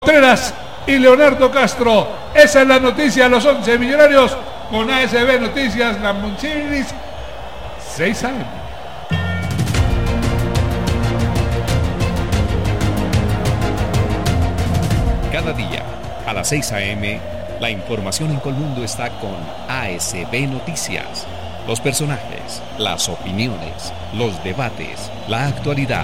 Contreras y Leonardo Castro. Esa es la noticia de los 11 millonarios con ASB Noticias, la Monchiris 6 AM. Cada día a las 6 AM, la información en Colmundo está con ASB Noticias. Los personajes, las opiniones, los debates, la actualidad.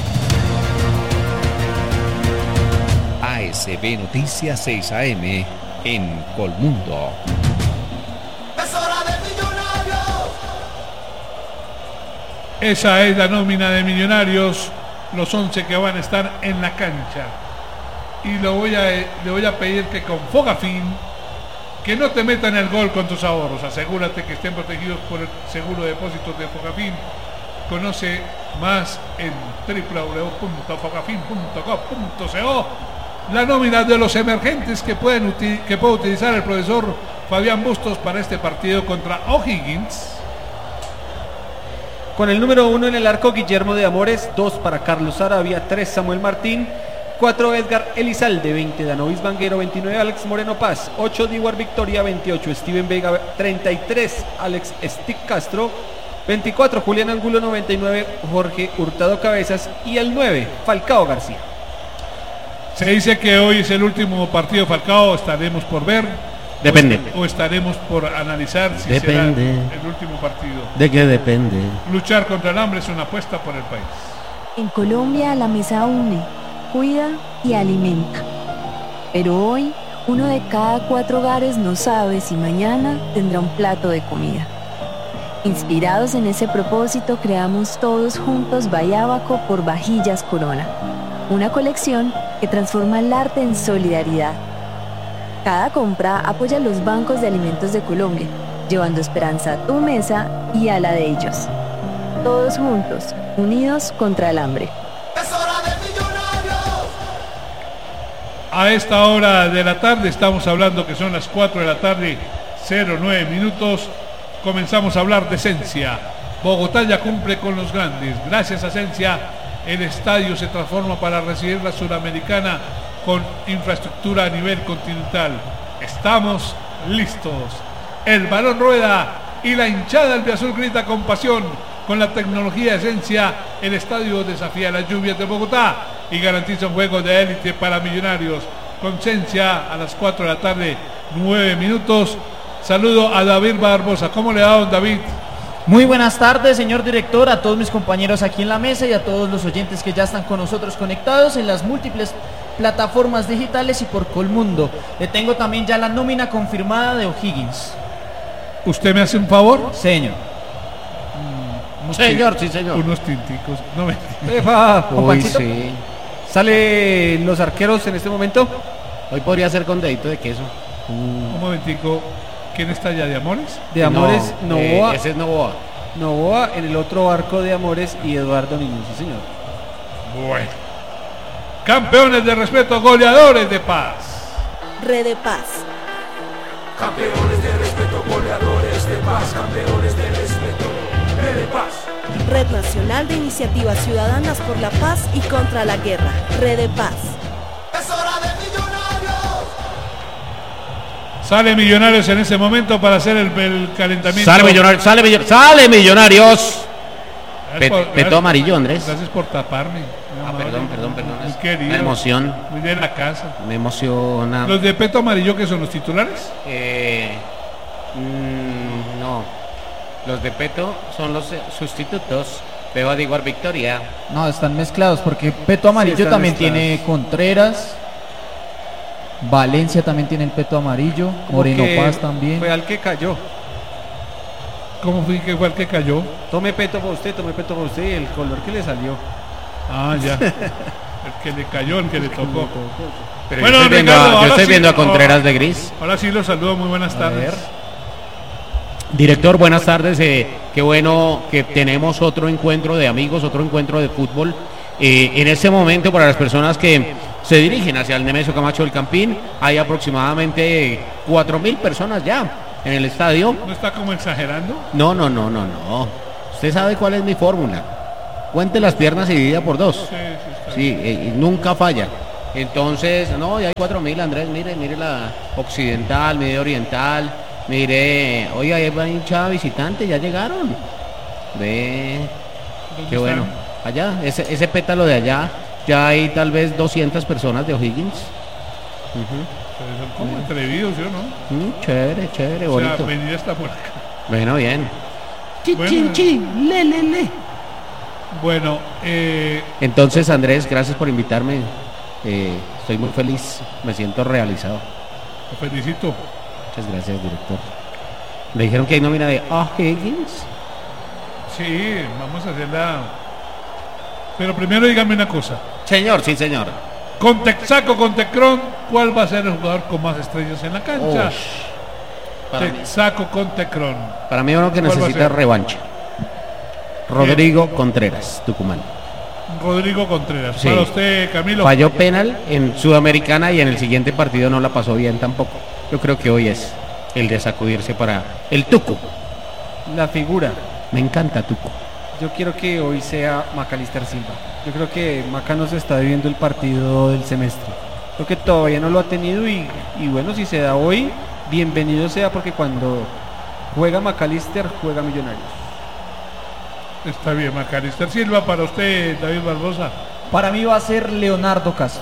ASB Noticias 6 AM en Colmundo. ¡Es hora de Millonarios! Esa es la nómina de Millonarios, los 11 que van a estar en la cancha. Y le voy a pedir que con Fogafín, que no te metan el gol con tus ahorros. Asegúrate que estén protegidos por el seguro de depósitos de Fogafín. Conoce más en www.fogafin.co.co. La nómina de los emergentes que puede utilizar el profesor Fabián Bustos para este partido contra O'Higgins. Con el número 1 en el arco, Guillermo de Amores. 2 para Carlos Saravia. 3 Samuel Martín. 4 Edgar Elizalde. 20 Danovis Vanguero. 29 Alex Moreno Paz. 8 Diwar Victoria. 28 Steven Vega. 33 Alex Stick Castro. 24 Julián Angulo. 99 Jorge Hurtado Cabezas. Y el 9 Falcao García. Se dice que hoy es el último partido de Falcao, estaremos por ver. Depende. O estaremos por analizar si Depende. será el último partido. ¿De qué depende? Luchar contra el hambre es una apuesta por el país. En Colombia la mesa une, cuida y alimenta. Pero hoy, 1 de cada 4 hogares no sabe si mañana tendrá un plato de comida. Inspirados en ese propósito, creamos todos juntos Bayábaco por Vajillas Corona. Una colección que transforma el arte en solidaridad. Cada compra apoya a los bancos de alimentos de Colombia, llevando esperanza a tu mesa y a la de ellos. Todos juntos, unidos contra el hambre. ¡Es hora de Millonarios! A esta hora de la tarde, estamos hablando que son las 4 de la tarde, 09 minutos, comenzamos a hablar de Esencia. Bogotá ya cumple con los grandes. Gracias a Esencia, el estadio se transforma para recibir la Suramericana con infraestructura a nivel continental. Estamos listos. El balón rueda y la hinchada albiazul grita con pasión. Con la tecnología de Esencia, el estadio desafía las lluvias de Bogotá y garantiza un juego de élite para Millonarios. Con Esencia a las 4 de la tarde, 9 minutos. Saludo a David Barbosa. ¿Cómo le da, don David? Muy buenas tardes, señor director, a todos mis compañeros aquí en la mesa y a todos los oyentes que ya están con nosotros conectados en las múltiples plataformas digitales y por Colmundo. Le tengo también ya la nómina confirmada de O'Higgins. ¿Usted me hace un favor? Señor. Señor, sí, señor. Unos tinticos. No me... Uy, sí. ¿Sale los arqueros en este momento? Hoy podría ser con dedito de queso. Un momentico. ¿Quién está allá, de Amores? De Amores, No, Novoa. ese es Novoa. Novoa en el otro arco de Amores y Eduardo Niño, sí señor. Bueno. Campeones de respeto, goleadores de paz. Red de Paz. Campeones de respeto, goleadores de paz, campeones de respeto, de paz. Red Nacional de Iniciativas Ciudadanas por la Paz y contra la Guerra. Red de Paz. ¡Es hora de Millonarios! Sale Millonarios en ese momento para hacer el calentamiento. Sale Millonarios. Gracias Peto amarillo, Andrés. Gracias por taparme. Perdón. Muy querido. La emoción. Muy de la casa. Me emociona. ¿Los de Peto Amarillo que son los titulares? No. Los de Peto son los sustitutos. Veo a Diwar Victoria. No, están mezclados porque Peto Amarillo están también mezclados. tiene Contreras. Valencia también tiene el Peto Amarillo. Moreno Porque Paz también. Fue al que cayó. ¿Cómo fue que fue el que cayó? Tome peto para usted y el color que le salió. Ah, ya. El que le cayó, el que le tocó. Pero Bueno, yo estoy viendo, Ricardo, yo ahora estoy sí. viendo a Contreras de gris. Ahora sí los saludo, muy buenas tardes. Director, buenas tardes. Qué bueno que tenemos otro encuentro de amigos, otro encuentro de fútbol. En este momento, para las personas que se dirigen hacia el Nemesio Camacho del Campín, hay aproximadamente 4.000 personas ya en el estadio. ¿No está como exagerando? No. Usted sabe cuál es mi fórmula. Cuente las piernas y divida por 2. Sí, está Sí, y nunca falla. Entonces, no, ya hay 4.000, Andrés, mire la occidental, mire oriental, mire, oiga, ahí va hinchada visitante, ya llegaron. Ve, qué bueno. Allá, ese pétalo de allá, ya hay tal vez 200 personas de O'Higgins. Pero son como atrevidos, ¿sí o no? Chévere, bonito. O sea, venir hasta por acá. Bueno, bien. Bueno, entonces, Andrés, gracias por invitarme. Estoy muy feliz, me siento realizado. te felicito. Muchas gracias, director. Me dijeron que hay nómina de O'Higgins. Sí, vamos a hacerla. Pero primero dígame una cosa. Señor, sí, señor. Con Texaco, con Tecron, ¿cuál va a ser el jugador con más estrellas en la cancha? Texaco con Tecron. Para mí uno que necesita revancha. Rodrigo Contreras, Tucumán. Rodrigo Contreras. Sí. Para usted, Camilo. Falló penal en Sudamericana y en el siguiente partido no la pasó bien tampoco. Yo creo que hoy es el de sacudirse para el Tuco. La figura. Me encanta Tuco. Yo quiero que hoy sea Macalister Silva. Yo creo que Maca no se está viviendo el partido del semestre. Creo que todavía no lo ha tenido y bueno, si se da hoy, bienvenido sea, porque cuando juega Macalister, juega Millonarios. Está bien, Macalister Silva. Para usted, David Barbosa. Para mí va a ser Leonardo Castro.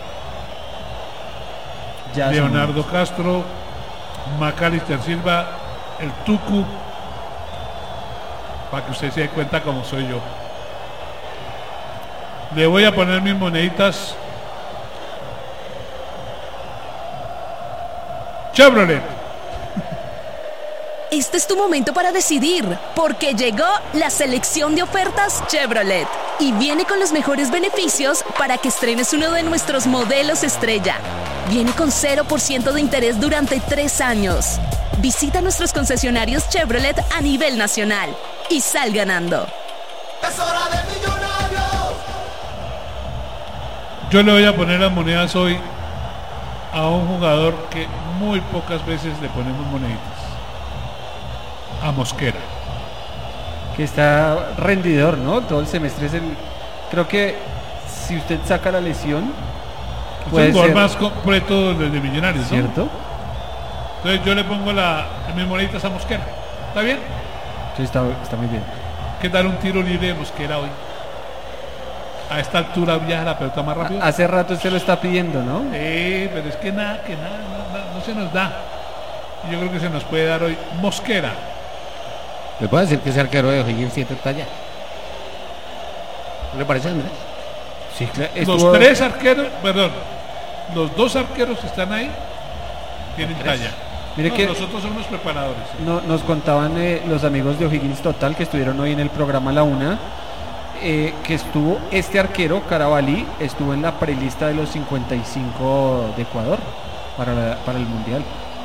Ya Leonardo Castro, Macalister Silva, el Tucu. Para que usted se dé cuenta cómo soy yo. Le voy a poner mis moneditas. Chevrolet. Este es tu momento para decidir, porque llegó la selección de ofertas Chevrolet y viene con los mejores beneficios para que estrenes uno de nuestros modelos estrella. Viene con 0% de interés durante 3 años. Visita nuestros concesionarios Chevrolet a nivel nacional y sal ganando. Es hora de Millonarios. Yo le voy a poner las monedas hoy a un jugador que muy pocas veces le ponemos moneditas. A Mosquera. Que está rendidor, ¿no? Todo el semestre es el... Creo que si usted saca la lesión, es el jugador más completo de Millonarios, ¿no? ¿Cierto? Entonces yo le pongo mis moneditas a Mosquera. ¿Está bien? Sí, está muy bien. ¿Qué tal un tiro libre de Mosquera hoy? A esta altura viaja la pelota más rápido. Hace rato usted lo está pidiendo, ¿no? Pero es que nada, no se nos da. Y yo creo que se nos puede dar hoy Mosquera. ¿Le puedo decir que ese arquero de O'Higgins 7 talla? ¿No le parece, Andrés? Sí, claro. Los 2 arqueros que están ahí tienen talla. Mire que nosotros somos preparadores. Nos contaban los amigos de O'Higgins Total que estuvieron hoy en el programa La Una, que estuvo este arquero, Carabalí, estuvo en la prelista de los 55 de Ecuador para el Mundial.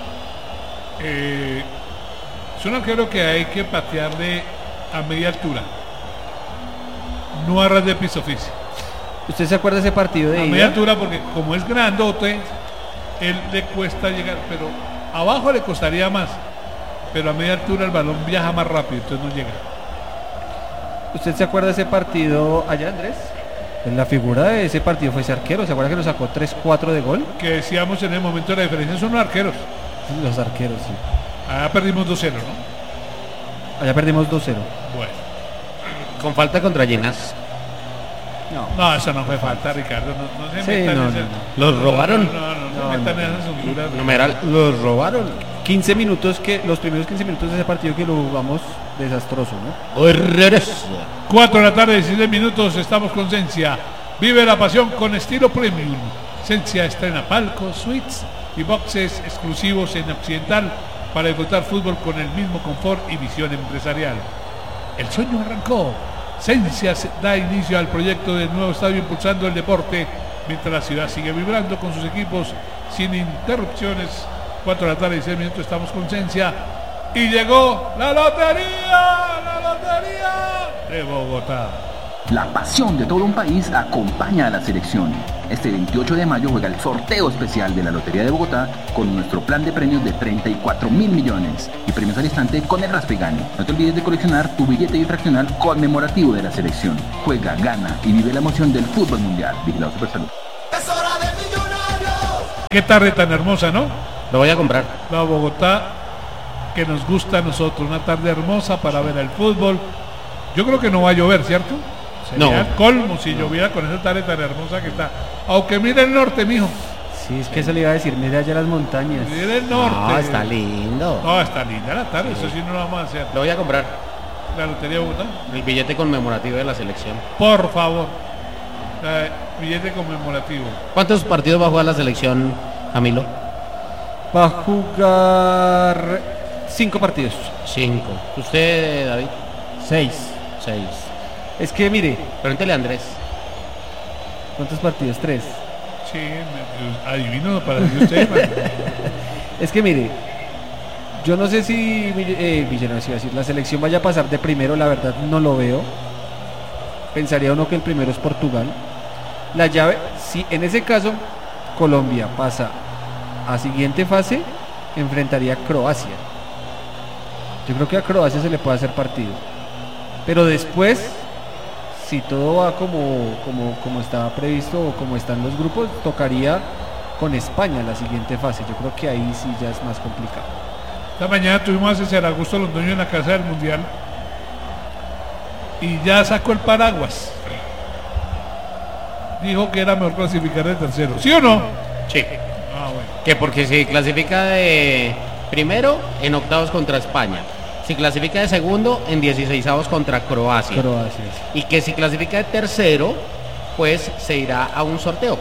Es un arquero que hay que patearle a media altura, no a ras de piso físico. ¿Usted se acuerda de ese partido de a ida? Media altura, porque como es grandote, él le cuesta llegar, pero abajo le costaría más, pero a media altura el balón viaja más rápido, entonces no llega. ¿Usted se acuerda de ese partido allá, Andrés? En la figura de ese partido fue ese arquero. ¿Se acuerda que lo sacó 3-4 de gol? Que decíamos en el momento de la diferencia son los arqueros. Los arqueros, sí. Allá perdimos 2-0, ¿no? Allá perdimos 2-0. Bueno. Con falta contra Llenas. No, eso no fue falta, Ricardo. No se metan en esas. ¿Los robaron? No se metan en esas honduras. Numeral, los robaron. 15 minutos los primeros 15 minutos de ese partido que lo jugamos desastroso, ¿no? Horroroso. 4 de la tarde, 16 minutos, estamos con Sencia. Vive la pasión con estilo premium. Sencia estrena palcos, suites y boxes exclusivos en Occidental para disfrutar fútbol con el mismo confort y visión empresarial. El sueño arrancó. Sencia da inicio al proyecto del nuevo estadio impulsando el deporte mientras la ciudad sigue vibrando con sus equipos sin interrupciones. 4 de la tarde, 16 minutos, estamos con Sencia y llegó la lotería de Bogotá. La pasión de todo un país acompaña a la selección. Este 28 de mayo juega el sorteo especial de la Lotería de Bogotá con nuestro plan de premios de 34.000 millones y premios al instante con el Raspa y Gane. No te olvides de coleccionar tu billete difraccional conmemorativo de la selección. Juega, gana y vive la emoción del fútbol mundial. Vigilado Supersalud. Es hora de Qué tarde tan hermosa, ¿no? Lo voy a comprar. La Bogotá que nos gusta a nosotros, una tarde hermosa para ver el fútbol. Yo creo que no va a llover, ¿cierto? Sería No. colmo si lloviera con esa tarde tan hermosa que está. Aunque mire el norte, mijo. Sí, es que eso le iba a decir, mire allá las montañas. Mire el norte. No, está lindo. No, está linda la tarde, eso sí no lo vamos a hacer. Lo voy a comprar. La Lotería de Bogotá. El billete conmemorativo de la selección. Por favor. Billete conmemorativo. ¿Cuántos partidos va a jugar la selección, Camilo? Va a jugar 5 partidos. 5. ¿Usted, David? 6. 6. Es que mire, Pregúntele a Andrés. ¿cuántos partidos? 3. Sí, adivino para decir usted. Es que mire, yo no sé si Millonarios iba a decir, la selección vaya a pasar de primero, la verdad no lo veo. Pensaría uno que el primero es Portugal. La llave, si en ese caso Colombia pasa a siguiente fase, enfrentaría a Croacia. Yo creo que a Croacia se le puede hacer partido. Pero después, si todo va como estaba previsto o como están los grupos, tocaría con España la siguiente fase. Yo creo que ahí sí ya es más complicado. Esta mañana tuvimos a César Augusto Londoño en la Casa del Mundial y ya sacó el paraguas. Dijo que era mejor clasificar de tercero. ¿Sí o no? Sí. Ah, bueno. Que porque si clasifica de primero, en octavos contra España. Si clasifica de segundo, en 16avos contra Croacia. Croacia. Y que si clasifica de tercero, pues se irá a un sorteo.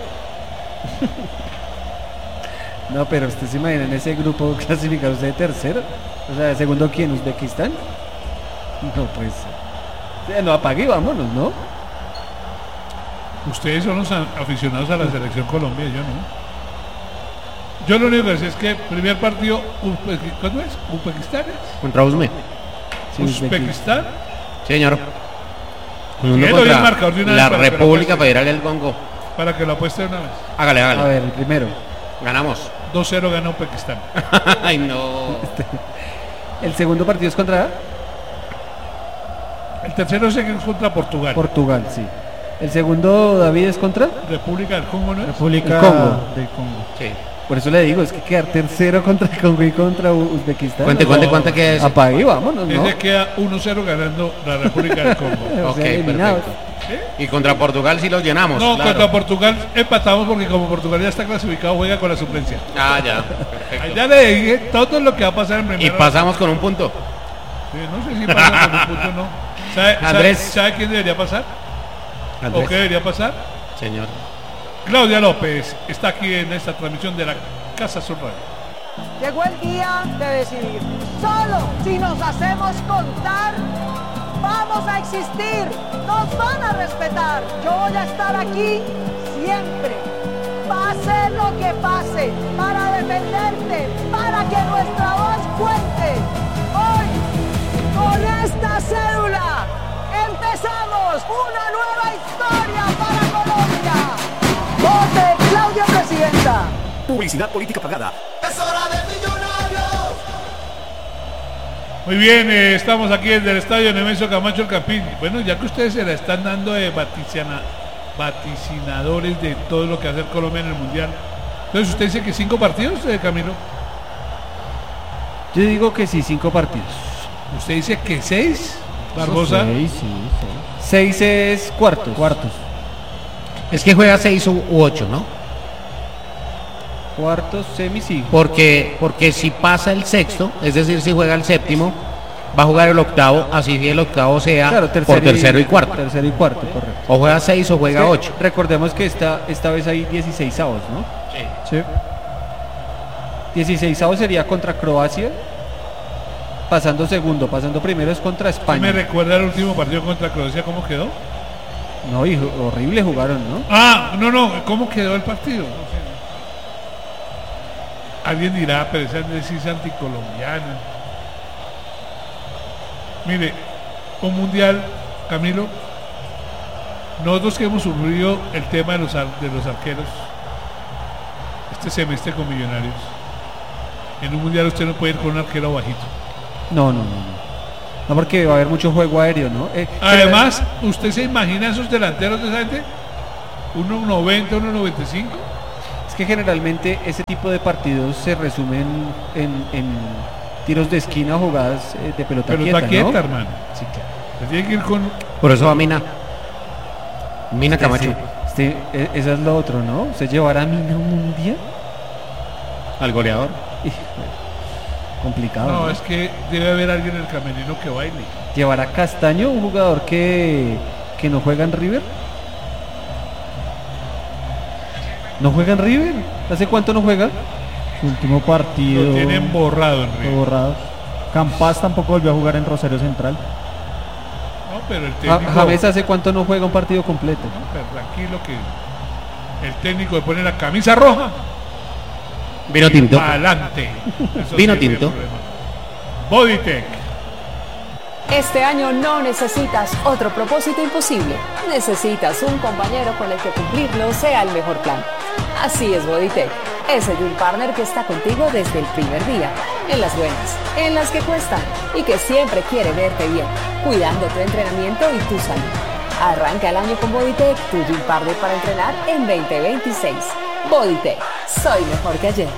No, pero usted se imagina en ese grupo clasificar usted de tercero. O sea, ¿de segundo quién? ¿Uzbekistán? No, pues. No, apague y vámonos, ¿no? Ustedes son los aficionados a la selección Colombia, yo no. Yo lo único que sé es que primer partido, ¿cuándo es? ¿Uzbekistán? Contra Uzme. Sí, ¿Uzbekistán? Señor. ¿Qué le doy el marcador de una La vez para que lo República apueste? Federal del Congo. Para que lo apueste de una vez. Hágale, A hágale. ver, el primero. Ganamos. 2-0 gana Uzbekistán. Ay, no. El segundo partido es contra El tercero es contra Portugal. Portugal, sí. El segundo, David, es contra República del Congo, ¿no es? República El Congo. del Congo. Sí. Por eso le digo, es que quedar tercero contra el Congo y contra Uzbekistán. Cuente que es. Apague y vámonos, ¿no? Ese queda 1-0 ganando la República del Congo. O Ok, sea, eliminados. perfecto. Y contra Portugal sí los llenamos. No, claro. contra Portugal empatamos porque como Portugal ya está clasificado, juega con la suplencia. Ah, ya. Ahí Perfecto. ya le dije todo lo que va a pasar en Y primera. pasamos con un punto. Sí, no sé si pasa con un punto o no. Andrés. ¿Sabe quién debería pasar? Andrés. ¿O qué debería pasar? Señor. Claudia López está aquí en esta transmisión de la Casa Sur Radio. Llegó el día de decidir. Solo si nos hacemos contar, vamos a existir. Nos van a respetar. Yo voy a estar aquí siempre. Pase lo que pase, para defenderte, para que nuestra voz cuente. Hoy, con esta cédula, empezamos una nueva historia para Colombia. Vote Claudia Presidenta. Publicidad política pagada. Es hora de Millonarios. Muy bien, estamos aquí desde el estadio Nemesio Camacho El Campín. Bueno, ya que ustedes se la están dando de vaticinadores de todo lo que hace Colombia en el Mundial. Entonces, ¿usted dice que 5 partidos, Camilo? Yo digo que sí, 5 partidos. ¿Usted dice que 6? Barbosa. 6 es cuartos. Es que juega 6 u 8, ¿no? Cuartos, semi, sí. Porque si pasa el sexto, es decir, si juega el séptimo, va a jugar el octavo, así que el octavo sea Claro, por tercero y cuarto. Tercero y cuarto, correcto. O juega 6 o juega 8. Recordemos que esta vez hay 16avos, ¿no? Sí. 16avos sería contra Croacia, pasando segundo, pasando primero es contra ¿Me España. recuerda el último partido contra Croacia cómo quedó? No, y horrible jugaron, ¿no? Ah, no, ¿cómo quedó el partido? No sé. Alguien dirá, pero esa es anticolombiana. Mire, un mundial, Camilo, nosotros que hemos sufrido el tema de los arqueros este semestre con Millonarios, en un mundial usted no puede ir con un arquero bajito. No, porque va a haber mucho juego aéreo, ¿no? Además, ¿usted se imagina esos delanteros de esa gente? 1.90, 1.95. Es que generalmente ese tipo de partidos se resumen en tiros de esquina o jugadas de pelota quieta, ¿no? Hermano. Sí, claro. Se tiene que ir con... Por eso va Mina Camacho. Eso es lo otro, ¿no? ¿Usted llevará a Mina un mundial? Al goleador. Complicado. No, es que debe haber alguien en el camerino que baile. ¿Llevará Castaño, un jugador que no juega en River? ¿No juega en River? ¿Hace cuánto no juega? Su último partido. Lo tienen borrado en River. Borrado. Campas tampoco volvió a jugar en Rosario Central. No, pero el técnico... James, ¿hace cuánto no juega un partido completo? No, pero tranquilo que el técnico le pone la camisa roja. Vino tinto. Adelante. Vino tinto. Bodytech. Este año no necesitas otro propósito imposible. Necesitas un compañero con el que cumplirlo sea el mejor plan. Así es Bodytech. Ese Gym Partner que está contigo desde el primer día. En las buenas, en las que cuestan y que siempre quiere verte bien, cuidando tu entrenamiento y tu salud. Arranca el año con Bodytech, tu Gym Partner para entrenar en 2026. Bodytech, soy mejor que ayer.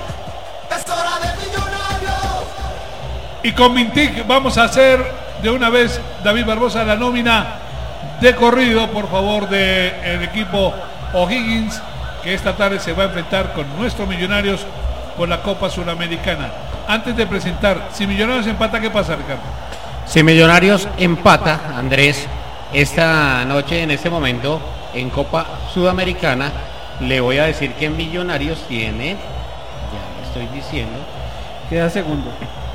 Y con Mintic vamos a hacer de una vez, David Barbosa, la nómina de corrido, por favor, del equipo O'Higgins, que esta tarde se va a enfrentar con nuestros Millonarios por la Copa Suramericana. Antes de presentar, si Millonarios empata, ¿qué pasa, Ricardo? Si Millonarios empata, Andrés, esta noche, en este momento, en Copa Sudamericana, le voy a decir que Millonarios tiene, ya le estoy diciendo, queda segundo.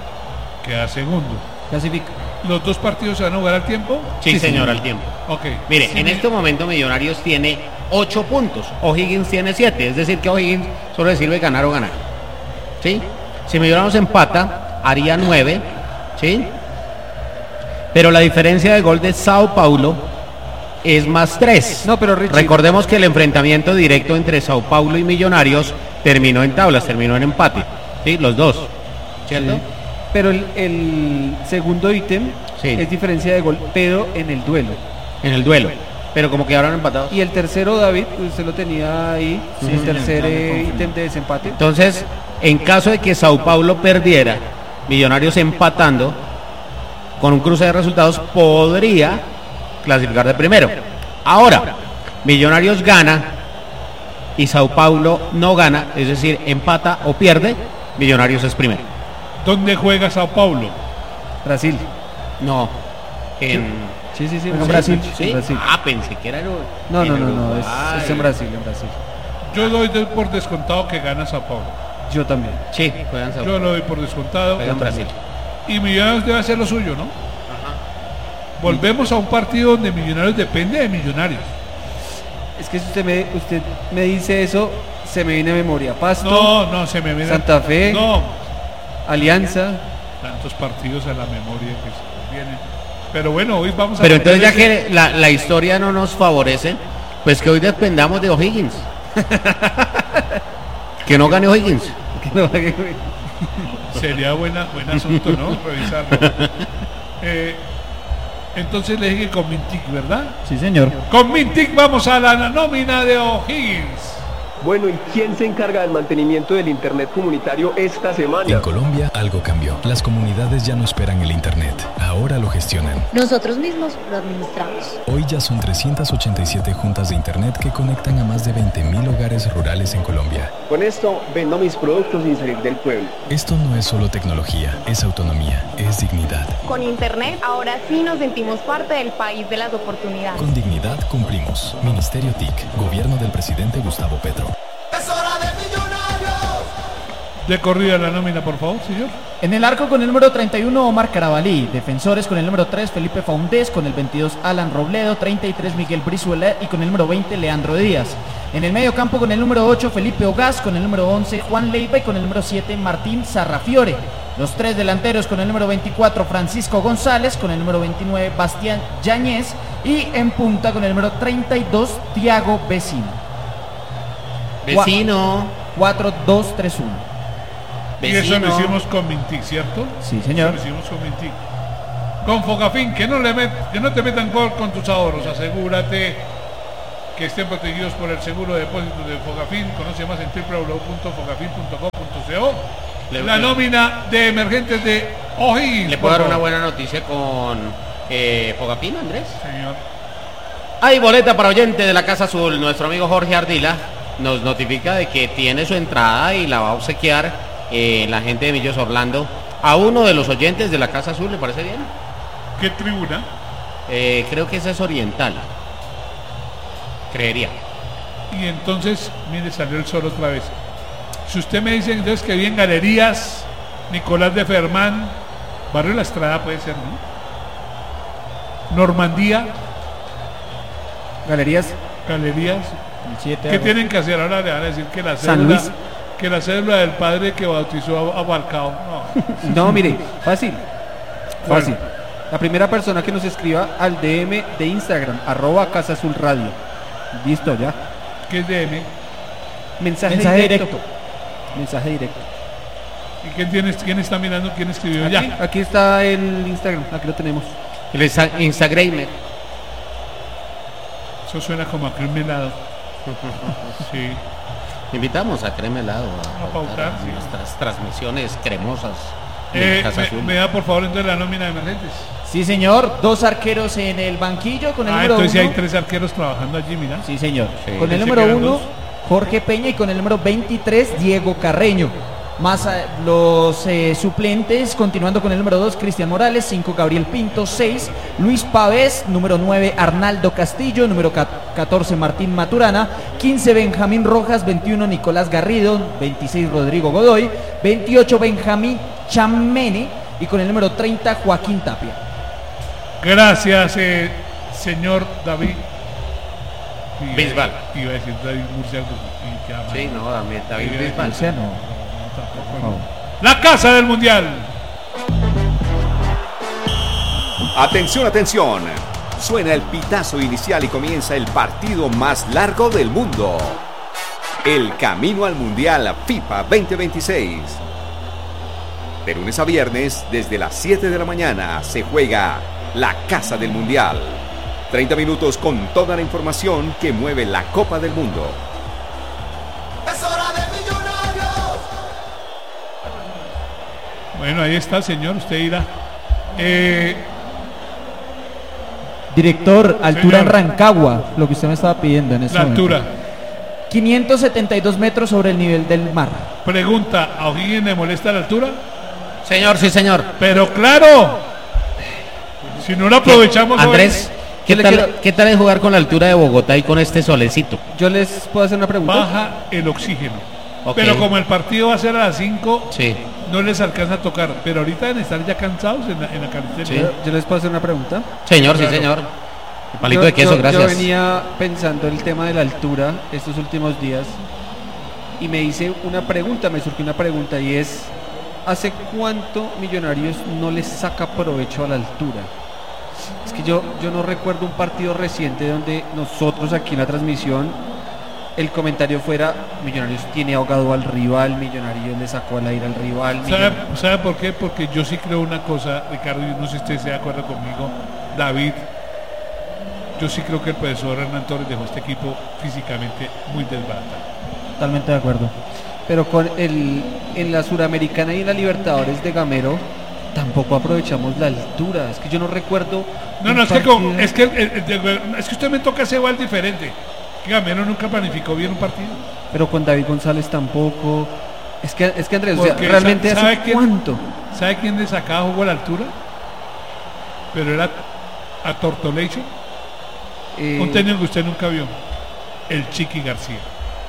Clasifica. ¿Los dos partidos se van a jugar al tiempo? Sí, señor, al tiempo. Ok. Mire, en este momento Millonarios tiene 8 puntos, O'Higgins tiene 7, es decir que O'Higgins solo le sirve ganar o ganar. ¿Sí? Si Millonarios empata, haría 9, ¿sí? Pero la diferencia de gol de Sao Paulo es más 3. No, pero Richie, recordemos que el enfrentamiento directo entre Sao Paulo y Millonarios terminó en tablas, terminó en empate. ¿Sí? Los dos. ¿Cierto? Sí. Pero el segundo ítem es diferencia de gol, pero en el duelo. En el duelo. Pero como quedaron empatados. Y el tercero, David, usted lo tenía ahí, el tercer ítem de desempate. Entonces, en caso de que Sao Paulo perdiera, Millonarios empatando, con un cruce de resultados podría clasificar de primero. Ahora, Millonarios gana y Sao Paulo no gana, es decir, empata o pierde, Millonarios es primero. ¿Dónde juega Sao Paulo? Brasil. No, en... Sí, en Brasil. ¿Sí? Brasil. Ah, pensé que era... No, es en Brasil, Yo doy por descontado que gana Sao Paulo. Yo también. Sí, juegan Sao Paulo. Yo lo doy por descontado. Juegan Brasil. Y Millonarios debe hacer lo suyo, ¿no? Ajá. Volvemos a un partido donde Millonarios depende de Millonarios. Es que si usted me dice eso, se me viene a memoria. Pasto. No, se me viene Santa Fe. No. Alianza. Tantos partidos a la memoria que se vienen. Pero bueno, hoy vamos a... Pero entonces ya que la historia no nos favorece, pues que hoy dependamos de O'Higgins. Que no gane O'Higgins. Sería buen asunto, ¿no? Revisarlo. Entonces le dije con Mintic, ¿verdad? Sí, señor. Con Mintic vamos a la nómina de O'Higgins. Bueno, ¿y quién se encarga del mantenimiento del internet comunitario esta semana? En Colombia algo cambió. Las comunidades ya no esperan el internet. Ahora lo gestionan. Nosotros mismos lo administramos. Hoy ya son 387 juntas de internet que conectan a más de 20.000 hogares rurales en Colombia. Con esto vendo mis productos sin salir del pueblo. Esto no es solo tecnología, es autonomía, es dignidad. Con internet ahora sí nos sentimos parte del país de las oportunidades. Con dignidad cumplimos. Ministerio TIC, Gobierno del presidente Gustavo Petro. ¡Es hora de Millonarios! De corrida la nómina, por favor, señor. En el arco con el número 31, Omar Carabalí. Defensores con el número 3, Felipe Faundés. Con el 22, Alan Robledo. 33, Miguel Brizuela. Y con el número 20, Leandro Díaz. En el medio campo con el número 8, Felipe Ogaz. Con el número 11, Juan Leiva. Y con el número 7, Martín Sarrafiore. Los tres delanteros con el número 24, Francisco González. Con el número 29, Bastián Yáñez. Y en punta con el número 32, Tiago Vecino. 4-2-3-1. Y eso lo hicimos con Mintic, ¿cierto? Sí, señor. Eso lo hicimos con Mintic. Con Fogafín, que no te metan gol con tus ahorros. Asegúrate que estén protegidos por el seguro de depósitos de Fogafín. Conoce más en www.fogafin.com.co. La nómina de emergentes de O'Higgins. ¿Le puedo dar una buena noticia con Fogafín, Andrés? Señor. Hay boleta para oyente de la Casa Azul. Nuestro amigo Jorge Ardila nos notifica de que tiene su entrada y la va a obsequiar la gente de Millos Orlando a uno de los oyentes de la Casa Azul. ¿Le parece bien? ¿Qué tribuna? Creo que esa es oriental. Creería. Y entonces, mire, salió el sol otra vez. Si usted me dice entonces que bien Galerías, Nicolás de Fermán, Barrio La Estrada puede ser, ¿no? Normandía. Galerías. ¿Qué tienen que hacer? Ahora le van a decir que la cédula del padre que bautizó a Balcao. No, mire, fácil. La primera persona que nos escriba al DM de Instagram, @Casa Azul Radio. Listo, ya. ¿Qué es DM? Mensaje directo. Mensaje directo. ¿Y quién está mirando? ¿Quién escribió aquí, ya? Aquí está el Instagram, aquí lo tenemos. El Instagramer. Eso suena como a crema helado. Sí. Invitamos a crema helado a pautar nuestras transmisiones cremosas. Me da por favor entonces la nómina de emergentes. Sí, señor, 2 arqueros en el banquillo con el número 1. Entonces hay 3 arqueros trabajando allí, mira. Sí, señor. Sí. Con el número 1, Jorge Peña, y con el número 23, Diego Carreño. Más los suplentes, continuando con el número 2, Cristian Morales, 5, Gabriel Pinto, 6, Luis Pavés, número 9, Arnaldo Castillo, número 14, Martín Maturana, 15, Benjamín Rojas, 21, Nicolás Garrido, 26, Rodrigo Godoy, 28, Benjamín Chamene, y con el número 30, Joaquín Tapia. Gracias, señor David Bisbal. Iba a decir David Murciano. Sí, no, David Bisbal. La Casa del Mundial. Atención, atención. Suena el pitazo inicial y comienza el partido más largo del mundo. El camino al Mundial FIFA 2026. De lunes a viernes, desde las 7 de la mañana, se juega la Casa del Mundial. 30 minutos con toda la información que mueve la Copa del Mundo. ¡Es hora de Millonarios! Bueno, ahí está, señor, usted irá. Director, altura en Rancagua, lo que usted me estaba pidiendo en ese momento. La altura. 572 metros sobre el nivel del mar. Pregunta, ¿a O'Higgins le molesta la altura? Señor, sí, señor. Pero claro, si no lo aprovechamos. Andrés, ¿qué tal es jugar con la altura de Bogotá y con este solecito? Yo les puedo hacer una pregunta. Baja el oxígeno. Okay. Pero como el partido va a ser a las 5, sí, no les alcanza a tocar. Pero ahorita deben estar ya cansados en la carretera. Sí. Yo les puedo hacer una pregunta. Señor, claro. Sí, señor. El palito de queso, gracias. Yo venía pensando el tema de la altura estos últimos días y me surgió una pregunta, y es: ¿hace cuánto Millonarios no les saca provecho a la altura? Es que yo no recuerdo un partido reciente donde nosotros aquí en la transmisión el comentario fuera: Millonarios tiene ahogado al rival, Millonarios le sacó al aire al rival. ¿Sabe por qué? Porque yo sí creo una cosa, Ricardo, y no sé si usted se de acuerdo conmigo, David. Yo sí creo que el profesor Hernán Torres dejó este equipo físicamente muy desbaratado. Totalmente de acuerdo. Pero en la Suramericana y en la Libertadores de Gamero tampoco aprovechamos la altura. Es que yo no recuerdo. Es que usted me toca ese igual diferente. Que Gamero nunca planificó bien un partido. Pero con David González tampoco. Es que Andrés, o sea, realmente ¿sabe cuánto? ¿Sabe quién le sacaba jugo a la altura? Pero era a Tortolecho. Un técnico que usted nunca vio. El Chiqui García.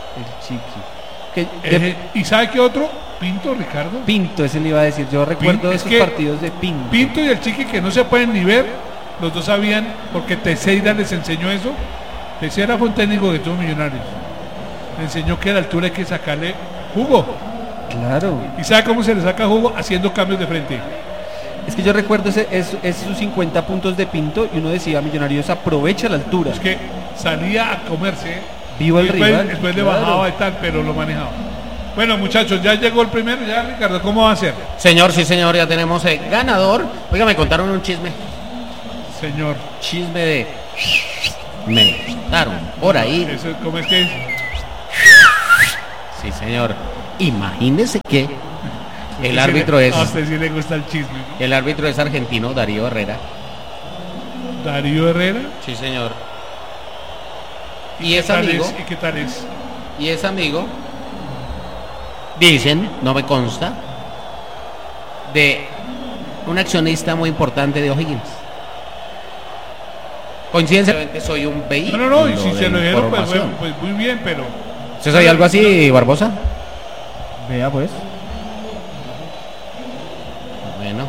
El Chiqui. ¿Y sabe qué otro? Pinto, Ricardo. Pinto, ese le iba a decir. Yo recuerdo esos partidos de Pinto. Pinto y el Chiqui, que no se pueden ni ver. Los dos sabían, porque Teixeira les enseñó eso. Teixeira fue un técnico que tuvo Millonarios. Le enseñó que a la altura hay que sacarle jugo. Claro. ¿Y sabe cómo se le saca jugo? Haciendo cambios de frente. Es que yo recuerdo esos 50 puntos de Pinto, y uno decía: Millonarios aprovecha la altura. Es que salía a comerse. Vivo el rival. Después le bajaba y tal, pero lo manejaba. Bueno, muchachos, ya llegó el primero. Ya, Ricardo, ¿cómo va a ser? Señor, sí, señor, ya tenemos ganador. Oiga, me contaron un chisme. Señor. Chisme de... Me contaron Por ahí. Eso, ¿cómo es que es? Sí, señor. Imagínese que el árbitro es... A usted sí le gusta el chisme, ¿no? El árbitro es argentino, Darío Herrera. ¿Darío Herrera? Sí, señor. ¿Y es amigo. ¿Y qué tal es? Y es amigo, dicen, no me consta, de un accionista muy importante de O'Higgins. Coincidencia, soy un vehículo. No, y si se lo dijeron, pues, información. pues muy bien, pero... ¿Usted sabe algo así, Barbosa? Vea pues. Bueno.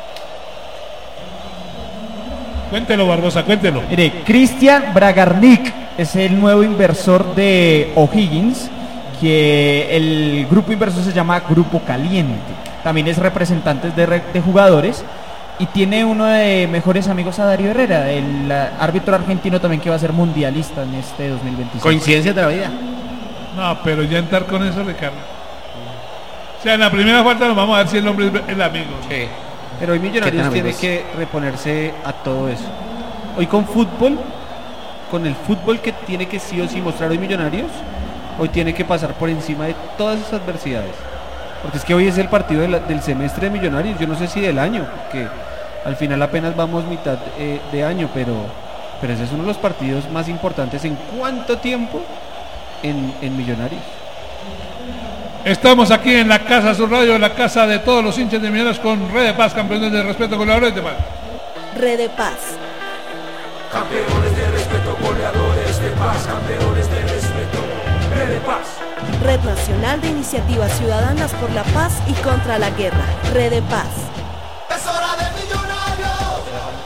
Cuéntelo, Barbosa, cuéntelo. Mire, Cristian Bragarnik es el nuevo inversor de O'Higgins, que el grupo inversor se llama Grupo Caliente. También es representante de jugadores y tiene uno de mejores amigos a Darío Herrera, el árbitro argentino también que va a ser mundialista en este 2026. Coincidencia de la vida. No, pero ya entrar con eso, Ricardo. O sea, en la primera falta nos vamos a ver si el hombre es el amigo. Sí. Pero hoy Millonarios tiene que reponerse a todo eso. Hoy con fútbol, con el fútbol que tiene que sí o sí mostrar hoy Millonarios, hoy tiene que pasar por encima de todas esas adversidades. Porque es que hoy es el partido del semestre de Millonarios, yo no sé si del año, porque al final apenas vamos mitad de año, pero ese es uno de los partidos más importantes en cuánto tiempo en Millonarios. Estamos aquí en la Casa Sur Radio, en la casa de todos los hinchas de Millonarios con Red de Paz, campeones de respeto, goleadores de paz. Red de Paz. Campeones de respeto, goleadores de paz, campeones de respeto. Red de Paz. Red Nacional de Iniciativas Ciudadanas por la Paz y contra la Guerra. Red de Paz. Es hora de Millonarios.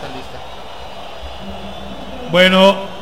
Bueno,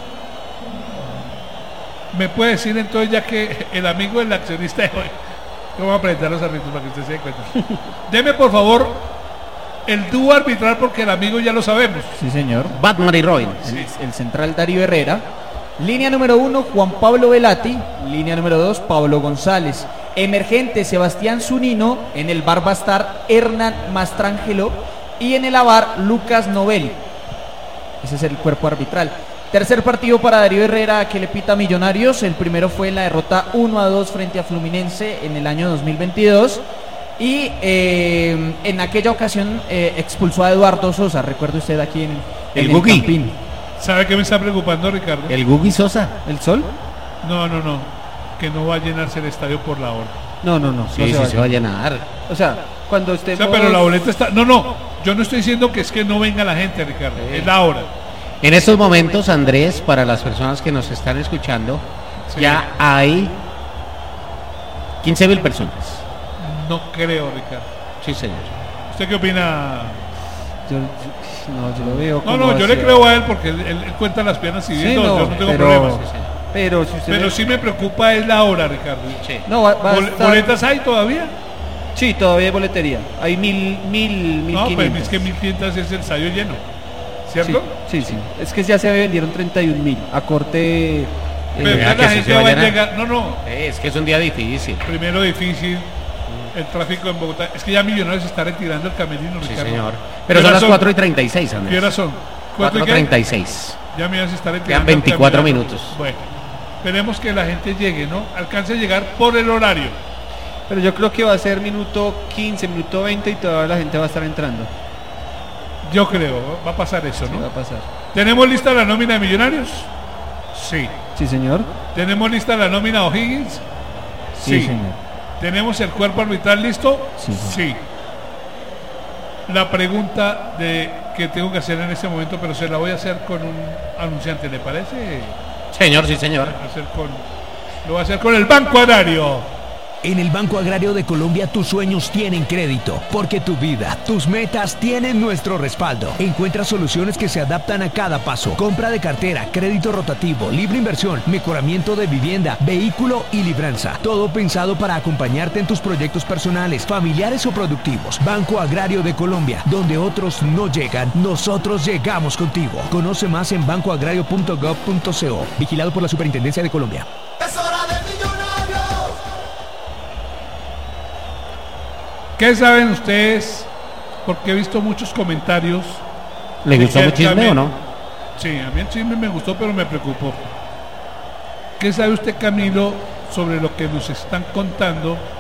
¿me puede decir entonces, ya que el amigo del accionista de hoy, vamos a presentar los árbitros para que usted se dé cuenta? Deme por favor el dúo arbitral, porque el amigo ya lo sabemos. Sí, señor. Batman y Robin. El central Darío Herrera. Línea número 1, Juan Pablo Velati. Línea número 2, Pablo González. Emergente, Sebastián Zunino. En el bar va a estar Hernán Mastrangelo. Y en el AVAR, Lucas Novelli. Ese es el cuerpo arbitral. Tercer partido para Darío Herrera, que le pita a Millonarios. El primero fue en la derrota 1-2 frente a Fluminense en el año 2022. Y en aquella ocasión expulsó a Eduardo Sosa. Recuerde usted aquí en el Gugi. Campín. ¿Sabe qué me está preocupando, Ricardo? El Gugi Sosa. ¿El Sol? No. Que no va a llenarse el estadio por la hora. No. Sí, se va a llenar. O sea, cuando estemos... O sea, pero la boleta está... No. Yo no estoy diciendo que es que no venga la gente, Ricardo. Es la hora. En estos momentos, Andrés, para las personas que nos están escuchando, sí, ya hay 15.000 personas. No creo, Ricardo. Sí, señor. ¿Usted qué opina? Yo lo veo como No, yo le creo a él porque él cuenta las piernas y sí, yo no tengo problemas. Pero sí me preocupa es la hora, Ricardo. Sí. No, va a estar... ¿Boletas hay todavía? Sí, todavía hay boletería. Hay 1.000, No, 1.500. pues es que 1.500 es el estadio lleno, ¿cierto? Sí. Es que ya se vendieron 31.000 a corte. Pero la gente va a llegar. No. Es que es un día difícil. Primero difícil. El tráfico en Bogotá. Es que ya Millonarios se está retirando el camerino, Sí, Ricardo. señor. Pero son las 4:36, Andrés. ¿Qué horas son? 4:36. Ya Millonarios se está retirando. Quedan 24 minutos. Bueno, esperemos que la gente llegue, ¿no? Alcance a llegar por el horario. Pero yo creo que va a ser minuto 15, minuto 20 y todavía la gente va a estar entrando. Yo creo, va a pasar eso, ¿no? Sí, va a pasar. ¿Tenemos lista la nómina de Millonarios? Sí. Sí, señor. ¿Tenemos lista la nómina de O'Higgins? Sí, señor. ¿Tenemos el cuerpo arbitral listo? Sí. La pregunta que tengo que hacer en este momento, pero se la voy a hacer con un anunciante, ¿le parece? Señor, sí, señor. Lo voy a hacer con el Banco Agrario. En el Banco Agrario de Colombia tus sueños tienen crédito, porque tu vida, tus metas tienen nuestro respaldo. Encuentra soluciones que se adaptan a cada paso. Compra de cartera, crédito rotativo, libre inversión, mejoramiento de vivienda, vehículo y libranza. Todo pensado para acompañarte en tus proyectos personales, familiares o productivos. Banco Agrario de Colombia, donde otros no llegan, nosotros llegamos contigo. Conoce más en bancoagrario.gov.co. Vigilado por la Superintendencia de Colombia. Es hora de Millonarios. ¿Qué saben ustedes? Porque he visto muchos comentarios. ¿Le gustó el chisme o no? Sí, a mí el chisme me gustó, pero me preocupó. ¿Qué sabe usted, Camilo, sobre lo que nos están contando